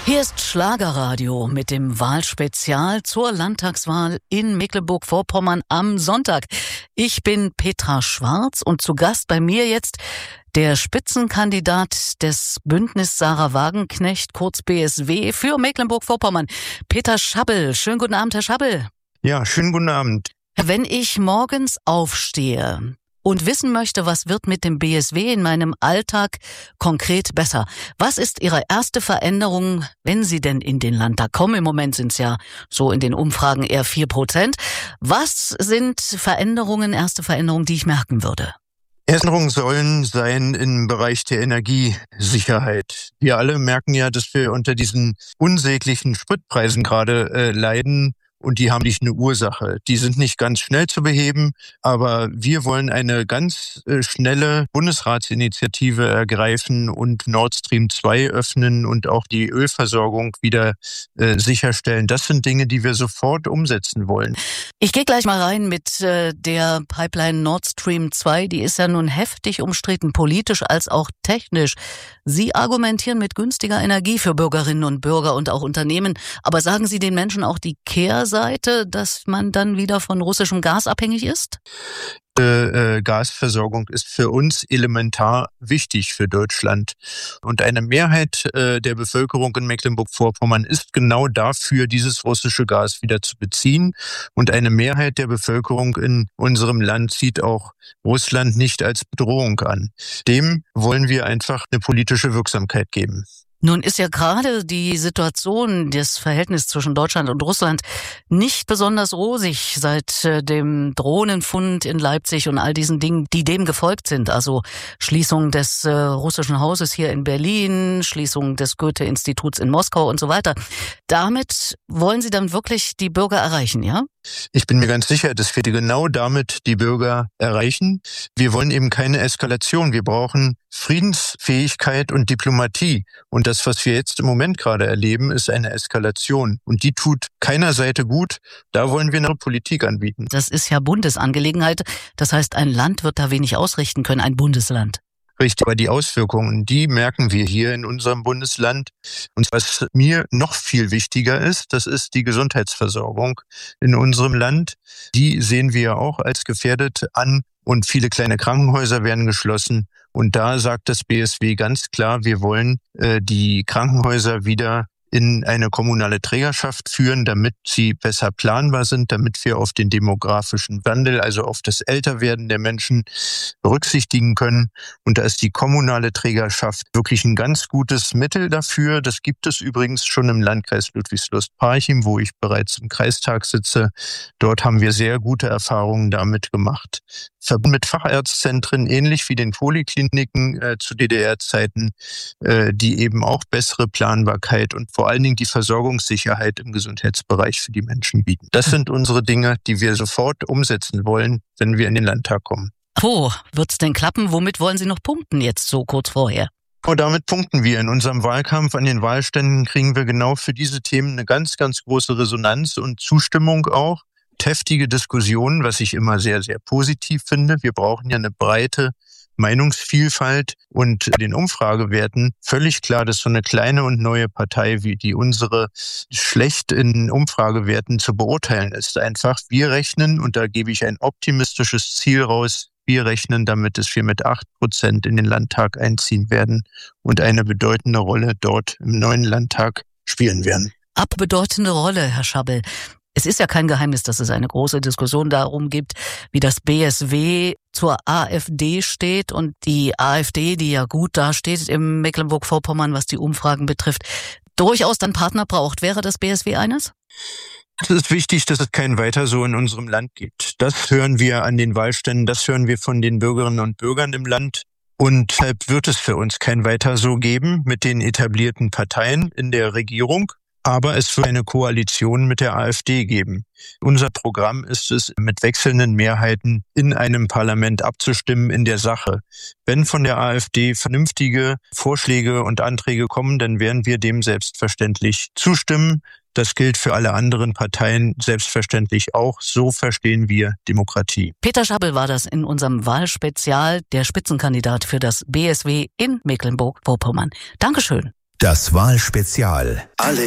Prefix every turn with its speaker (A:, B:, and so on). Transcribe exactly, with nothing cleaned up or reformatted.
A: Hier ist Schlagerradio mit dem Wahlspezial zur Landtagswahl in Mecklenburg-Vorpommern am Sonntag. Ich bin Petra Schwarz und zu Gast bei mir jetzt der Spitzenkandidat des Bündnis Sarah Wagenknecht, kurz B S W, für Mecklenburg-Vorpommern, Peter Schabbel. Schönen guten Abend, Herr Schabbel.
B: Ja, schönen guten Abend.
A: Wenn ich morgens aufstehe und wissen möchte, was wird mit dem B S W in meinem Alltag konkret besser? Was ist Ihre erste Veränderung, wenn Sie denn in den Landtag kommen? Im Moment sind es ja so in den Umfragen eher vier Prozent. Was sind Veränderungen, erste Veränderungen, die ich merken würde?
B: Änderungen sollen sein im Bereich der Energiesicherheit. Wir alle merken ja, dass wir unter diesen unsäglichen Spritpreisen gerade äh, leiden. Und die haben nicht eine Ursache. Die sind nicht ganz schnell zu beheben, aber wir wollen eine ganz äh, schnelle Bundesratsinitiative ergreifen und Nord Stream zwei öffnen und auch die Ölversorgung wieder äh, sicherstellen. Das sind Dinge, die wir sofort umsetzen wollen.
A: Ich gehe gleich mal rein mit äh, der Pipeline Nord Stream zwei. Die ist ja nun heftig umstritten, politisch als auch technisch. Sie argumentieren mit günstiger Energie für Bürgerinnen und Bürger und auch Unternehmen. Aber sagen Sie den Menschen auch die Kehrseite, dass man dann wieder von russischem Gas abhängig ist?
B: Äh, Gasversorgung ist für uns elementar wichtig für Deutschland. Und eine Mehrheit äh, der Bevölkerung in Mecklenburg-Vorpommern ist genau dafür, dieses russische Gas wieder zu beziehen. Und eine Mehrheit der Bevölkerung in unserem Land sieht auch Russland nicht als Bedrohung an. Dem wollen wir einfach eine politische Wirksamkeit geben.
A: Nun ist ja gerade die Situation, das Verhältnis zwischen Deutschland und Russland nicht besonders rosig seit äh, dem Drohnenfund in Leipzig und all diesen Dingen, die dem gefolgt sind. Also Schließung des äh, russischen Hauses hier in Berlin, Schließung des Goethe-Instituts in Moskau und so weiter. Damit wollen Sie dann wirklich die Bürger erreichen, ja?
B: Ich bin mir ganz sicher, dass wir genau damit die Bürger erreichen. Wir wollen eben keine Eskalation. Wir brauchen Friedensfähigkeit und Diplomatie. Und das, was wir jetzt im Moment gerade erleben, ist eine Eskalation. Und die tut keiner Seite gut. Da wollen wir eine Politik anbieten.
A: Das ist ja Bundesangelegenheit. Das heißt, ein Land wird da wenig ausrichten können, ein Bundesland.
B: Richtig, aber die Auswirkungen, die merken wir hier in unserem Bundesland. Und was mir noch viel wichtiger ist, das ist die Gesundheitsversorgung in unserem Land. Die sehen wir ja auch als gefährdet an und viele kleine Krankenhäuser werden geschlossen. Und da sagt das B S W ganz klar, wir wollen äh, die Krankenhäuser wieder in eine kommunale Trägerschaft führen, damit sie besser planbar sind, damit wir auf den demografischen Wandel, also auf das Älterwerden der Menschen berücksichtigen können. Und da ist die kommunale Trägerschaft wirklich ein ganz gutes Mittel dafür. Das gibt es übrigens schon im Landkreis Ludwigslust-Parchim, wo ich bereits im Kreistag sitze. Dort haben wir sehr gute Erfahrungen damit gemacht. Verbunden mit Fachärztzentren, ähnlich wie den Polikliniken äh, zu D D R-Zeiten, äh, die eben auch bessere Planbarkeit und vor allen Dingen die Versorgungssicherheit im Gesundheitsbereich für die Menschen bieten. Das sind unsere Dinge, die wir sofort umsetzen wollen, wenn wir in den Landtag kommen.
A: Wo wird's denn klappen? Womit wollen Sie noch punkten jetzt so kurz vorher?
B: Und damit punkten wir. In unserem Wahlkampf an den Wahlständen kriegen wir genau für diese Themen eine ganz, ganz große Resonanz und Zustimmung auch. Heftige Diskussionen, was ich immer sehr, sehr positiv finde. Wir brauchen ja eine breite Meinungsvielfalt und den Umfragewerten völlig klar, dass so eine kleine und neue Partei wie die unsere schlecht in Umfragewerten zu beurteilen ist. Einfach, wir rechnen, und da gebe ich ein optimistisches Ziel raus, wir rechnen damit, dass wir mit acht Prozent in den Landtag einziehen werden und eine bedeutende Rolle dort im neuen Landtag spielen werden.
A: Ab bedeutende Rolle, Herr Schabbel. Es ist ja kein Geheimnis, dass es eine große Diskussion darum gibt, wie das B S W zur AfD steht. Und die AfD, die ja gut dasteht im Mecklenburg-Vorpommern, was die Umfragen betrifft, durchaus dann Partner braucht. Wäre das B S W eines?
B: Es ist wichtig, dass es kein Weiter so in unserem Land gibt. Das hören wir an den Wahlständen, das hören wir von den Bürgerinnen und Bürgern im Land. Und deshalb wird es für uns kein Weiter so geben mit den etablierten Parteien in der Regierung. Aber es wird eine Koalition mit der AfD geben. Unser Programm ist es, mit wechselnden Mehrheiten in einem Parlament abzustimmen in der Sache. Wenn von der AfD vernünftige Vorschläge und Anträge kommen, dann werden wir dem selbstverständlich zustimmen. Das gilt für alle anderen Parteien selbstverständlich auch. So verstehen wir Demokratie.
A: Peter Schabbel war das in unserem Wahlspezial, der Spitzenkandidat für das B S W in Mecklenburg-Vorpommern. Dankeschön.
C: Das Wahlspezial. Alle